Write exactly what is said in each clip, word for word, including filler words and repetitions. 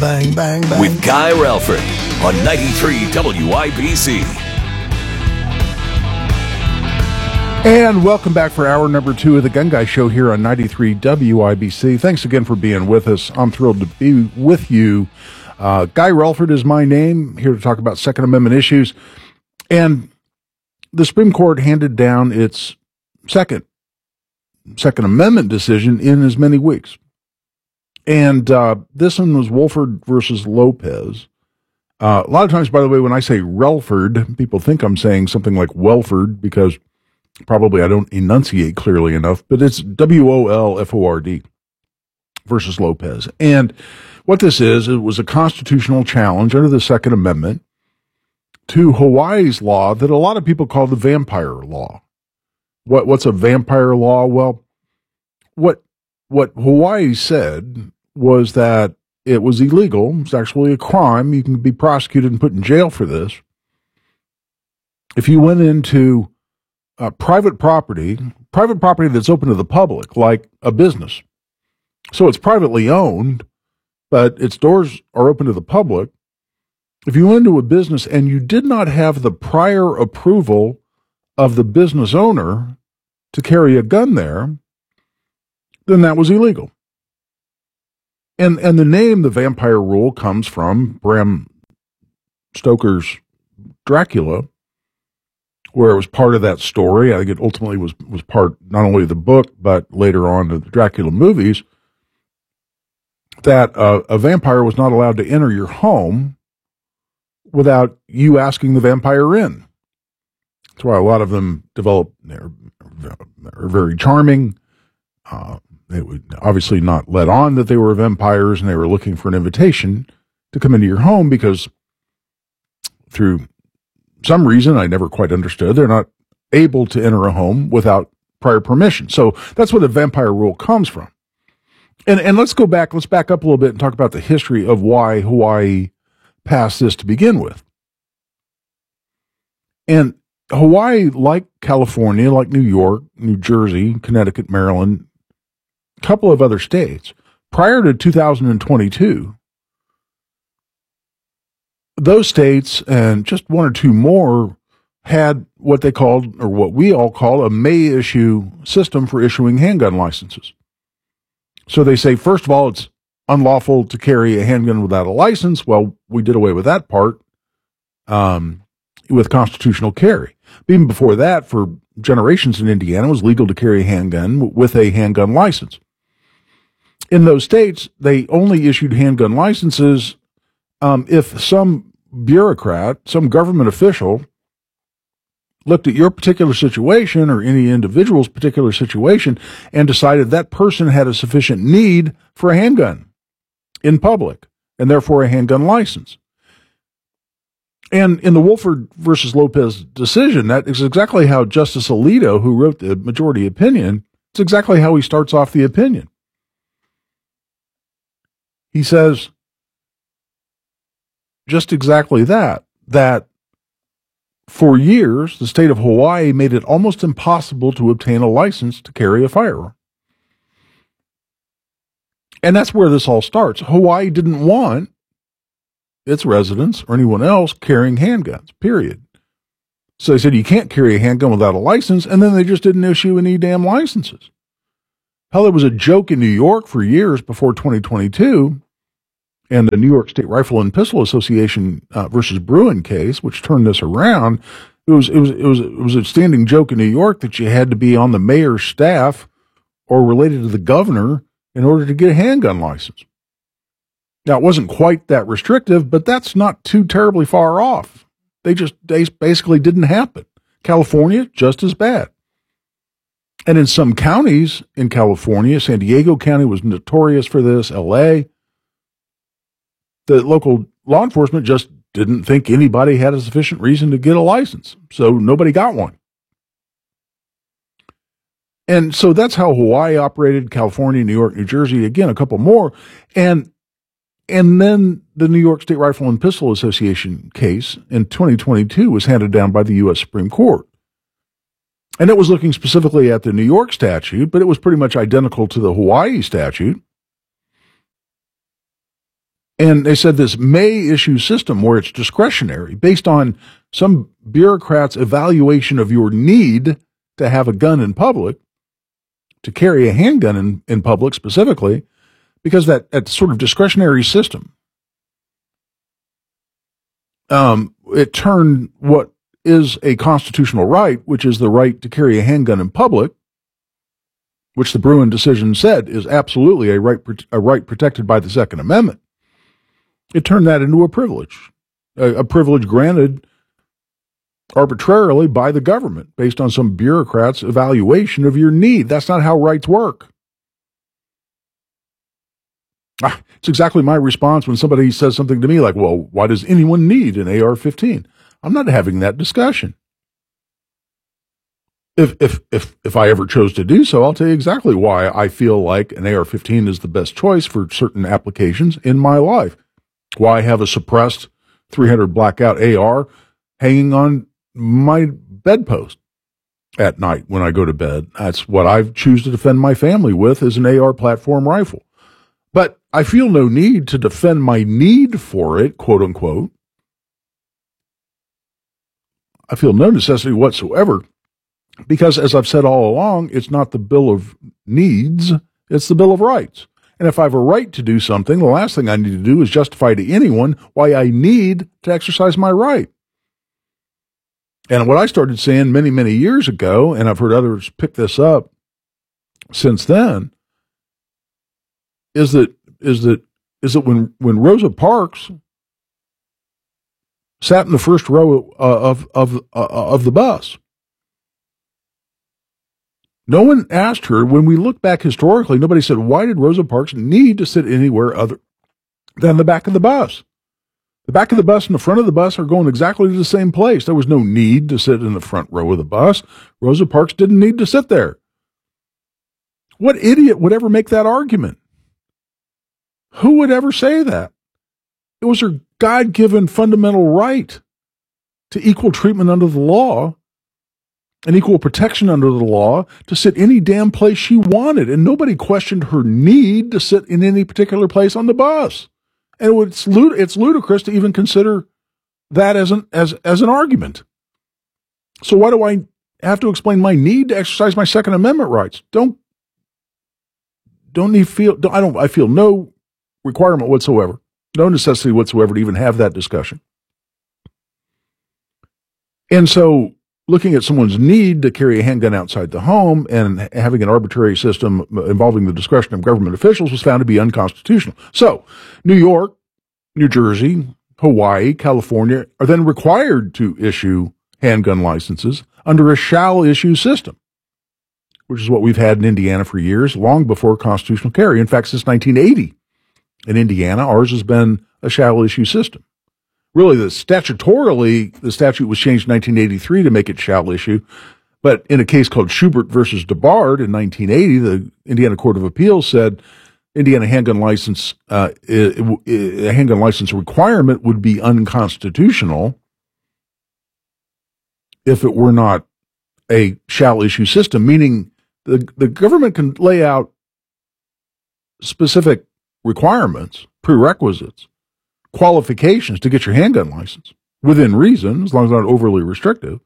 bang, bang, bang. With Guy Relford on ninety-three W I B C. And welcome back for hour number two of the Gun Guy Show here on ninety-three W I B C. Thanks again for being with us. I'm thrilled to be with you. Uh, Guy Relford is my name, here to talk about Second Amendment issues. And the Supreme Court handed down its second Second Amendment decision in as many weeks. And uh, this one was Wohlford versus Lopez. Uh, a lot of times, by the way, when I say Relford, people think I'm saying something like Welford, because probably I don't enunciate clearly enough, but it's W O L F O R D versus Lopez. And what this is, it was a constitutional challenge under the Second Amendment to Hawaii's law that a lot of people call the vampire law. What what's a vampire law? Well, what what Hawaii said was that it was illegal. It's actually a crime. You can be prosecuted and put in jail for this. If you went into uh, private property, private property that's open to the public, like a business. So it's privately owned, but its doors are open to the public. If you went into a business and you did not have the prior approval of the business owner to carry a gun there, then that was illegal. And and the name, the vampire rule, comes from Bram Stoker's Dracula, where it was part of that story. I think it ultimately was, was part not only of the book, but later on of the Dracula movies, that uh, a vampire was not allowed to enter your home without you asking the vampire in. That's why a lot of them develop, they're, they're very charming. Uh, they would obviously not let on that they were vampires, and they were looking for an invitation to come into your home because through some reason I never quite understood, they're not able to enter a home without prior permission. So that's where the vampire rule comes from. And and let's go back, let's back up a little bit and talk about the history of why Hawaii passed this to begin with. And Hawaii, like California, like New York, New Jersey, Connecticut, Maryland, a couple of other states, prior to two thousand twenty-two, those states and just one or two more had what they called, or what we all call, a may issue system for issuing handgun licenses. So they say, first of all, it's unlawful to carry a handgun without a license. Well, we did away with that part um, with constitutional carry. But even before that, for generations in Indiana, it was legal to carry a handgun with a handgun license. In those states, they only issued handgun licenses um, if some bureaucrat, some government official, looked at your particular situation or any individual's particular situation and decided that person had a sufficient need for a handgun in public and therefore a handgun license. And in the Wohlford versus Lopez decision, that is exactly how Justice Alito, who wrote the majority opinion, it's exactly how he starts off the opinion. He says just exactly that, that for years, the state of Hawaii made it almost impossible to obtain a license to carry a firearm. And that's where this all starts. Hawaii didn't want its residents or anyone else carrying handguns, period. So they said, you can't carry a handgun without a license, and then they just didn't issue any damn licenses. Hell, there was a joke in New York for years before twenty twenty-two, and the New York State Rifle and Pistol Association uh, versus Bruin case, which turned this around. It was it was it was it was a standing joke in New York that you had to be on the mayor's staff or related to the governor in order to get a handgun license. Now, it wasn't quite that restrictive, but that's not too terribly far off. They just they basically didn't happen. California, just as bad. And in some counties in California, San Diego County was notorious for this, L A, the local law enforcement just didn't think anybody had a sufficient reason to get a license, so nobody got one. And so that's how Hawaii operated, California, New York, New Jersey, again, a couple more. And and then the New York State Rifle and Pistol Association case in twenty twenty-two was handed down by the U S Supreme Court. And it was looking specifically at the New York statute, but it was pretty much identical to the Hawaii statute. And they said this may issue system where it's discretionary based on some bureaucrat's evaluation of your need to have a gun in public, to carry a handgun in, in public specifically, because that, that sort of discretionary system, um, it turned what is a constitutional right, which is the right to carry a handgun in public, which the Bruen decision said is absolutely a right, a right protected by the Second Amendment. It turned that into a privilege, a, a privilege granted arbitrarily by the government based on some bureaucrat's evaluation of your need. That's not how rights work. Ah, it's exactly my response when somebody says something to me like, well, why does anyone need an A R fifteen? I'm not having that discussion. If, if, if, if I ever chose to do so, I'll tell you exactly why I feel like an A R fifteen is the best choice for certain applications in my life. Why I have a suppressed three hundred blackout A R hanging on my bedpost at night when I go to bed. That's what I choose to defend my family with, is an A R platform rifle. But I feel no need to defend my need for it, quote unquote. I feel no necessity whatsoever because, as I've said all along, it's not the Bill of Needs, it's the Bill of Rights. And if I have a right to do something, the last thing I need to do is justify to anyone why I need to exercise my right. And what I started saying many, many years ago, and I've heard others pick this up since then, is that is that is that when, when Rosa Parks sat in the first row uh, of of uh, of the bus, no one asked her. When we look back historically, nobody said, why did Rosa Parks need to sit anywhere other than the back of the bus? The back of the bus and the front of the bus are going exactly to the same place. There was no need to sit in the front row of the bus. Rosa Parks didn't need to sit there. What idiot would ever make that argument? Who would ever say that? It was her God-given fundamental right to equal treatment under the law and equal protection under the law to sit any damn place she wanted. And nobody questioned her need to sit in any particular place on the bus. And it's, lud- it's ludicrous to even consider that as an, as, as an argument. So why do I have to explain my need to exercise my Second Amendment rights? Don't, don't need feel, don't, I don't, I feel no requirement whatsoever, no necessity whatsoever to even have that discussion. And so looking at someone's need to carry a handgun outside the home and having an arbitrary system involving the discretion of government officials was found to be unconstitutional. So New York, New Jersey, Hawaii, California are then required to issue handgun licenses under a shall issue system, which is what we've had in Indiana for years, long before constitutional carry. In fact, since nineteen eighty in Indiana, ours has been a shall issue system. Really, the statutorily, the statute was changed in nineteen eighty-three to make it shall issue. But in a case called Schubert versus DeBard in nineteen eighty, the Indiana Court of Appeals said Indiana handgun license, uh, a handgun license requirement would be unconstitutional if it were not a shall issue system, meaning the, the government can lay out specific requirements, prerequisites, qualifications to get your handgun license within reason, as long as it's not overly restrictive.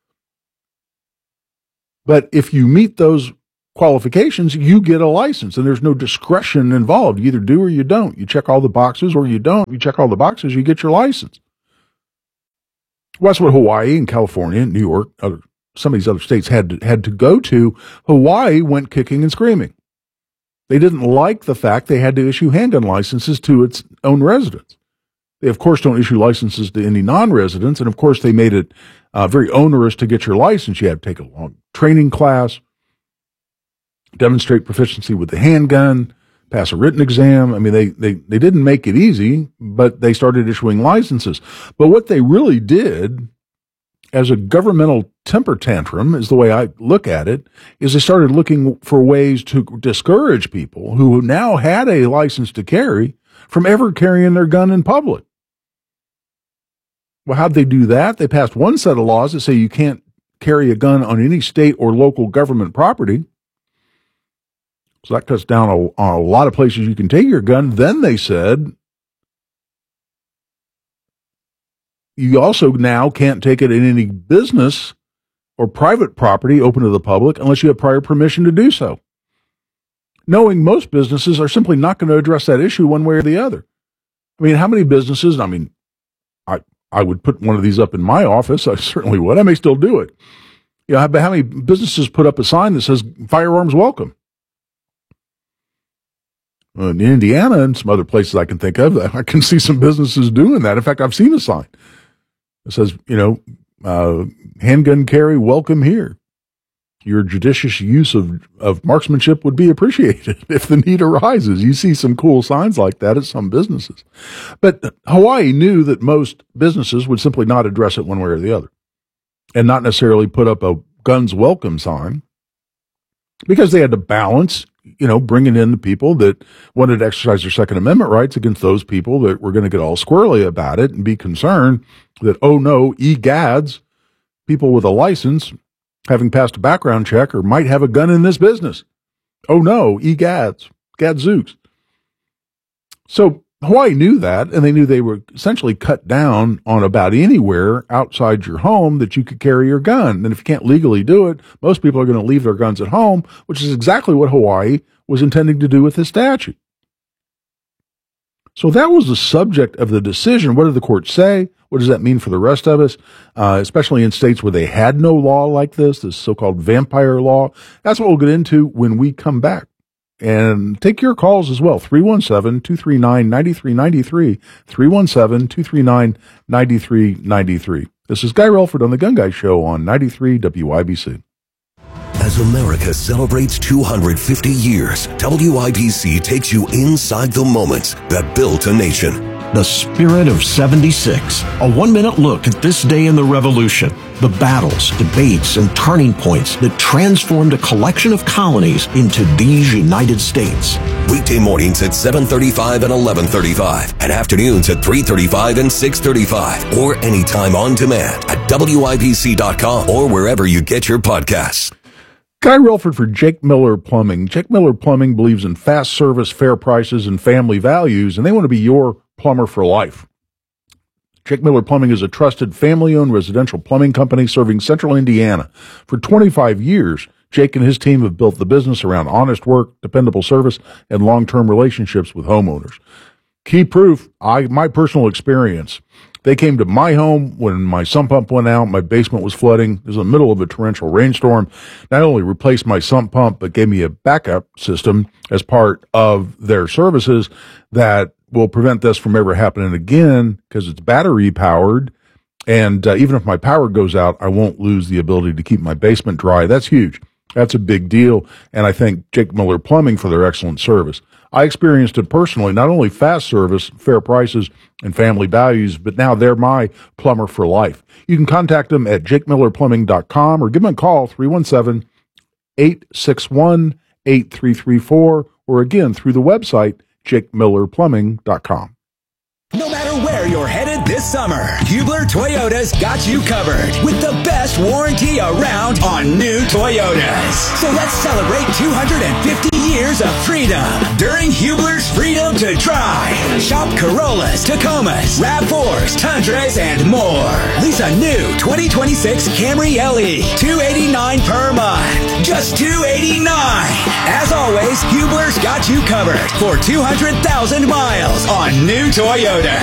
But if you meet those qualifications, you get a license, and there's no discretion involved. You either do or you don't. You check all the boxes or you don't. You check all the boxes, you get your license. Well, that's what Hawaii and California and New York, other, some of these other states had to, had to go to. Hawaii went kicking and screaming. They didn't like the fact they had to issue handgun licenses to its own residents. They, of course, don't issue licenses to any non-residents, and, of course, they made it uh, very onerous to get your license. You had to take a long training class, demonstrate proficiency with the handgun, pass a written exam. I mean, they, they, they didn't make it easy, but they started issuing licenses. But what they really did as a governmental temper tantrum, is the way I look at it, is they started looking for ways to discourage people who now had a license to carry from ever carrying their gun in public. Well, how'd they do that? They passed one set of laws that say you can't carry a gun on any state or local government property. So that cuts down a, on a lot of places you can take your gun. Then they said you also now can't take it in any business or private property open to the public unless you have prior permission to do so. Knowing most businesses are simply not going to address that issue one way or the other. I mean, how many businesses, I mean, I, I would put one of these up in my office. I certainly would. I may still do it. You know, how many businesses put up a sign that says firearms welcome? In Indiana and some other places I can think of, I can see some businesses doing that. In fact, I've seen a sign that says, you know, uh, handgun carry, welcome here. Your judicious use of, of marksmanship would be appreciated if the need arises. You see some cool signs like that at some businesses. But Hawaii knew that most businesses would simply not address it one way or the other and not necessarily put up a guns welcome sign because they had to balance, you know, bringing in the people that wanted to exercise their Second Amendment rights against those people that were going to get all squirrely about it and be concerned that, oh no, egads, people with a license, having passed a background check, or might have a gun in this business. Oh no, egads, gadzooks. So Hawaii knew that, and they knew they were essentially cut down on about anywhere outside your home that you could carry your gun. And if you can't legally do it, most people are going to leave their guns at home, which is exactly what Hawaii was intending to do with this statute. So that was the subject of the decision. What did the court say? What does that mean for the rest of us, uh, especially in states where they had no law like this, this so-called vampire law? That's what we'll get into when we come back. And take your calls as well, three one seven, two three nine, nine three nine three, three one seven, two three nine, nine three nine three. This is Guy Relford on The Gun Guy Show on ninety-three W I B C. As America celebrates two hundred fifty years, W I B C takes you inside the moments that built a nation. The Spirit of seventy-six, a one-minute look at this day in the Revolution, the battles, debates, and turning points that transformed a collection of colonies into these United States. Weekday mornings at seven thirty-five and eleven thirty-five, and afternoons at three thirty-five and six thirty-five, or anytime on demand at W I B C dot com or wherever you get your podcasts. Guy Relford for Jake Miller Plumbing. Jake Miller Plumbing believes in fast service, fair prices, and family values, and they want to be your plumber for life. Jake Miller Plumbing is a trusted family-owned residential plumbing company serving central Indiana. For twenty-five years, Jake and his team have built the business around honest work, dependable service, and long-term relationships with homeowners. Key proof, I my personal experience. They came to my home when my sump pump went out, my basement was flooding. It was in the middle of a torrential rainstorm. Not only replaced my sump pump, but gave me a backup system as part of their services that will prevent this from ever happening again because it's battery powered. And uh, even if my power goes out, I won't lose the ability to keep my basement dry. That's huge. That's a big deal. And I thank Jake Miller Plumbing for their excellent service. I experienced it personally, not only fast service, fair prices, and family values, but now they're my plumber for life. You can contact them at jake miller plumbing dot com or give them a call, three one seven, eight six one, eight three three four, or again, through the website, jake miller plumbing dot com. No matter where you're headed this summer, Hubler Toyota's got you covered with the best warranty around on new Toyotas. So let's celebrate two hundred fifty years of freedom during Hubler's Freedom to Drive. Shop Corollas, Tacomas, RAV fours, Tundras, and more. Lease a new twenty twenty-six Camry L E, two hundred eighty-nine dollars per month. Just two hundred eighty-nine dollars. As always, Hubler's got you covered for two hundred thousand miles on new Toyotas.